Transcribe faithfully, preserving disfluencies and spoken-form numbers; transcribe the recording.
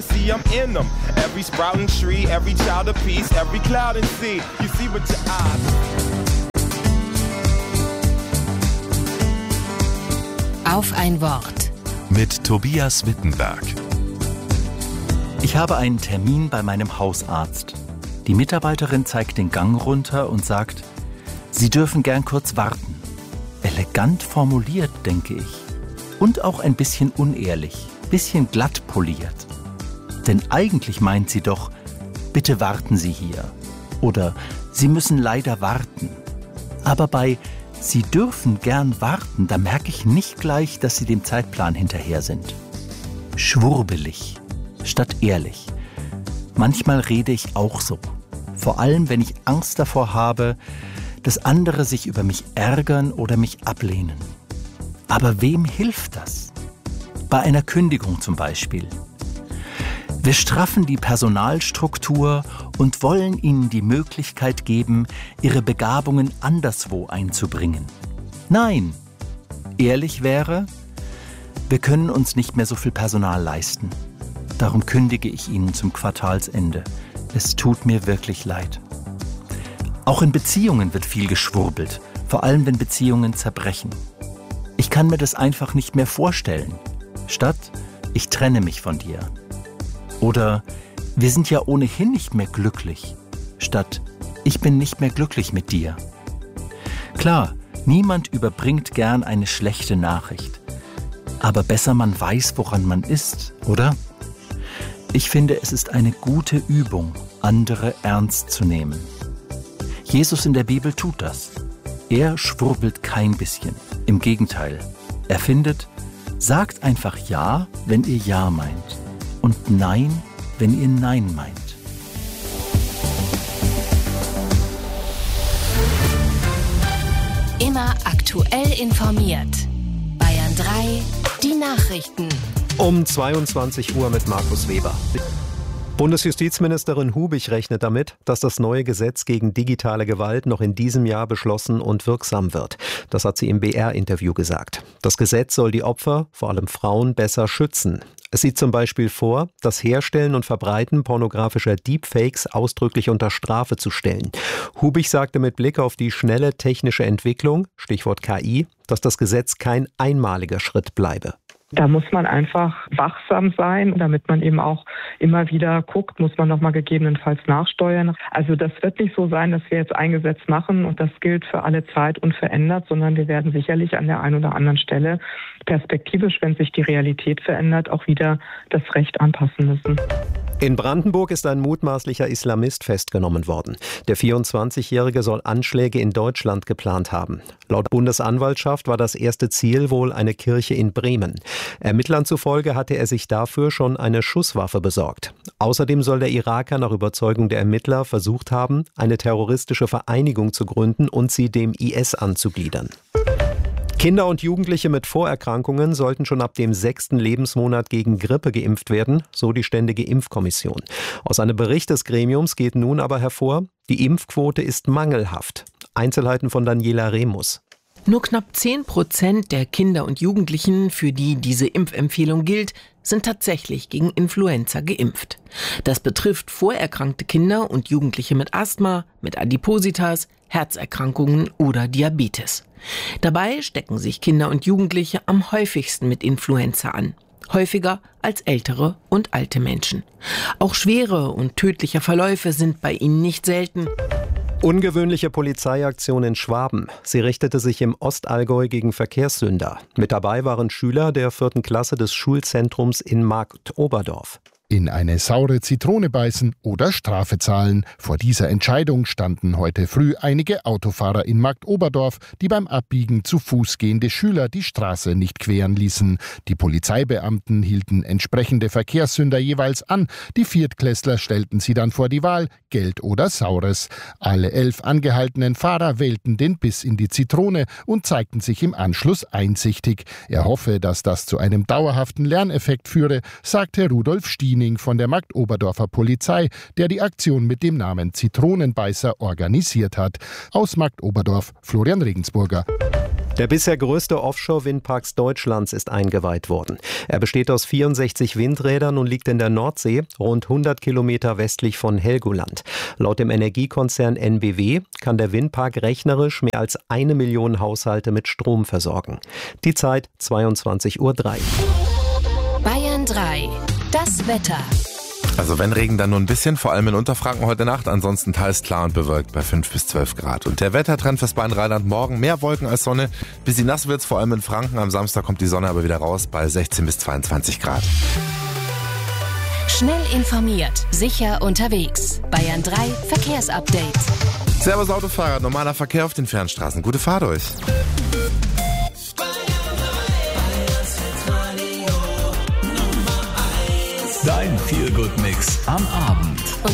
See, I'm in them. Every sprouting tree, every child of peace, every cloud and sea. You see with your eyes. Auf ein Wort. Mit Tobias Wittenberg. Ich habe einen Termin bei meinem Hausarzt. Die Mitarbeiterin zeigt den Gang runter und sagt, Sie dürfen gern kurz warten. Elegant formuliert, denke ich. Und auch ein bisschen unehrlich, bisschen glatt poliert. Denn eigentlich meint sie doch, bitte warten Sie hier. Oder Sie müssen leider warten. Aber bei Sie dürfen gern warten, da merke ich nicht gleich, dass Sie dem Zeitplan hinterher sind. Schwurbelig statt ehrlich. Manchmal rede ich auch so. Vor allem, wenn ich Angst davor habe, dass andere sich über mich ärgern oder mich ablehnen. Aber wem hilft das? Bei einer Kündigung zum Beispiel. Wir straffen die Personalstruktur und wollen ihnen die Möglichkeit geben, ihre Begabungen anderswo einzubringen. Nein, ehrlich wäre, wir können uns nicht mehr so viel Personal leisten. Darum kündige ich Ihnen zum Quartalsende. Es tut mir wirklich leid. Auch in Beziehungen wird viel geschwurbelt, vor allem wenn Beziehungen zerbrechen. Ich kann mir das einfach nicht mehr vorstellen. Statt, ich trenne mich von dir. Oder, wir sind ja ohnehin nicht mehr glücklich. Statt, ich bin nicht mehr glücklich mit dir. Klar, niemand überbringt gern eine schlechte Nachricht. Aber besser man weiß, woran man ist, oder? Ich finde, es ist eine gute Übung, andere ernst zu nehmen. Jesus in der Bibel tut das. Er schwurbelt kein bisschen. Im Gegenteil, er findet, sagt einfach Ja, wenn ihr Ja meint. Und Nein, wenn ihr Nein meint. Immer aktuell informiert. Bayern drei, die Nachrichten. Um zweiundzwanzig Uhr mit Markus Weber. Bundesjustizministerin Hubich rechnet damit, dass das neue Gesetz gegen digitale Gewalt noch in diesem Jahr beschlossen und wirksam wird. Das hat sie im B R-Interview gesagt. Das Gesetz soll die Opfer, vor allem Frauen, besser schützen. Es sieht zum Beispiel vor, das Herstellen und Verbreiten pornografischer Deepfakes ausdrücklich unter Strafe zu stellen. Hubich sagte mit Blick auf die schnelle technische Entwicklung, Stichwort K I, dass das Gesetz kein einmaliger Schritt bleibe. Da muss man einfach wachsam sein, damit man eben auch immer wieder guckt, muss man nochmal gegebenenfalls nachsteuern. Also das wird nicht so sein, dass wir jetzt ein Gesetz machen und das gilt für alle Zeit unverändert, sondern wir werden sicherlich an der einen oder anderen Stelle perspektivisch, wenn sich die Realität verändert, auch wieder das Recht anpassen müssen. In Brandenburg ist ein mutmaßlicher Islamist festgenommen worden. Der vierundzwanzigjährige soll Anschläge in Deutschland geplant haben. Laut Bundesanwaltschaft war das erste Ziel wohl eine Kirche in Bremen. Ermittlern zufolge hatte er sich dafür schon eine Schusswaffe besorgt. Außerdem soll der Iraker nach Überzeugung der Ermittler versucht haben, eine terroristische Vereinigung zu gründen und sie dem I S anzugliedern. Kinder und Jugendliche mit Vorerkrankungen sollten schon ab dem sechsten Lebensmonat gegen Grippe geimpft werden, so die Ständige Impfkommission. Aus einem Bericht des Gremiums geht nun aber hervor, die Impfquote ist mangelhaft. Einzelheiten von Daniela Remus. Nur knapp zehn Prozent der Kinder und Jugendlichen, für die diese Impfempfehlung gilt, sind tatsächlich gegen Influenza geimpft. Das betrifft vorerkrankte Kinder und Jugendliche mit Asthma, mit Adipositas, Herzerkrankungen oder Diabetes. Dabei stecken sich Kinder und Jugendliche am häufigsten mit Influenza an. Häufiger als ältere und alte Menschen. Auch schwere und tödliche Verläufe sind bei ihnen nicht selten. Ungewöhnliche Polizeiaktion in Schwaben. Sie richtete sich im Ostallgäu gegen Verkehrssünder. Mit dabei waren Schüler der vierten Klasse des Schulzentrums in Marktoberdorf. In eine saure Zitrone beißen oder Strafe zahlen. Vor dieser Entscheidung standen heute früh einige Autofahrer in Marktoberdorf, die beim Abbiegen zu Fuß gehende Schüler die Straße nicht queren ließen. Die Polizeibeamten hielten entsprechende Verkehrssünder jeweils an. Die Viertklässler stellten sie dann vor die Wahl, Geld oder Saures. Alle elf angehaltenen Fahrer wählten den Biss in die Zitrone und zeigten sich im Anschluss einsichtig. Er hoffe, dass das zu einem dauerhaften Lerneffekt führe, sagte Rudolf Stiening von der Marktoberdorfer Polizei, der die Aktion mit dem Namen Zitronenbeißer organisiert hat. Aus Marktoberdorf, Florian Regensburger. Der bisher größte Offshore-Windpark Deutschlands ist eingeweiht worden. Er besteht aus vierundsechzig Windrädern und liegt in der Nordsee, rund hundert Kilometer westlich von Helgoland. Laut dem Energiekonzern N B W kann der Windpark rechnerisch mehr als eine Million Haushalte mit Strom versorgen. Die Zeit zweiundzwanzig Uhr drei. Bayern drei. Das Wetter. Also wenn Regen, dann nur ein bisschen, vor allem in Unterfranken heute Nacht, ansonsten teils klar und bewölkt bei fünf bis zwölf Grad. Und der Wettertrend fürs Bayern-Rheinland morgen, mehr Wolken als Sonne, bisschen nass wird's, vor allem in Franken. Am Samstag kommt die Sonne aber wieder raus bei sechzehn bis zweiundzwanzig Grad. Schnell informiert, sicher unterwegs. Bayern drei Verkehrsupdate. Servus Autofahrer, normaler Verkehr auf den Fernstraßen. Gute Fahrt euch. Dein Feel-Good-Mix am Abend.